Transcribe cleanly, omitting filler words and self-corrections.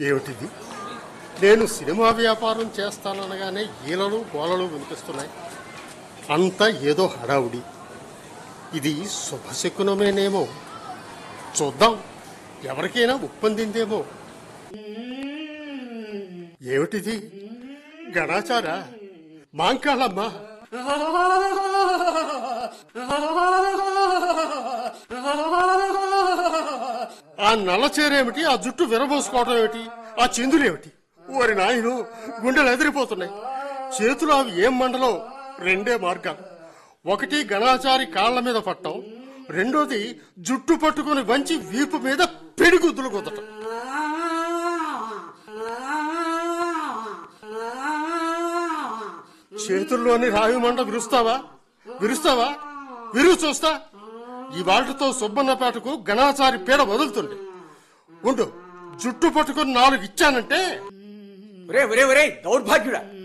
ఏమిటిది? నేను సినిమా వ్యాపారం చేస్తాననగానే ఈలలు గోలలు వినిపిస్తున్నాయి. అంతా ఏదో హడావుడి. ఇది శుభశకునమేనేమో. చూద్దాం, ఎవరికైనా ఒప్పందిందేమో. ఏమిటిది? గణాచార, మాంకాళమ్మ, ఆ నల్ల చీరేమిటి? ఆ జుట్టు విరబోసుకోవటం ఏమిటి? ఆ చిందులేమిటి? ఓరి నాయను, గుండెలు ఎదిరిపోతున్నాయి. చేతులు అవి ఏం మండలో? రెండే మార్గాలు. ఒకటి గణాచారి కాళ్ల మీద పట్టం, రెండోది జుట్టు పట్టుకుని వంచి వీపు మీద పిడిగుద్దులు కుదటం. చేతుల్లోని రావి మండ విరుస్తావా? విరుగు చూస్తా. ఈ వాటితో సుబ్బన్నపేటకు గణాచారి పీడ వదులుతుంది. ఉండు, జుట్టు పట్టుకుని 4 ఇచ్చానంటే. దౌర్భాగ్యుడా,